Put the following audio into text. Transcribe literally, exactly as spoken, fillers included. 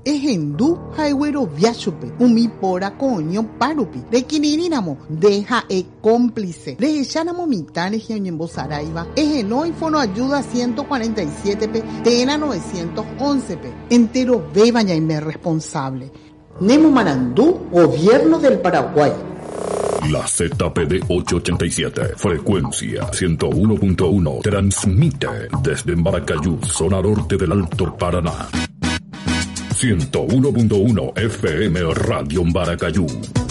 ehendu ha'eguero viachupe umi pora coño parupi requirirínamo deja e cómplice rehechánamo mitad región Saraiva ejenoi fono ayuda ciento cuarenta y siete pe tena novecientos once pe entero beba yaime responsable Nemo Marandú, Gobierno del Paraguay. La Z P D ochocientos ochenta y siete, frecuencia ciento uno punto uno, transmite desde Maracayú, zona norte del Alto Paraná. ciento uno punto uno F M Radio Maracayú.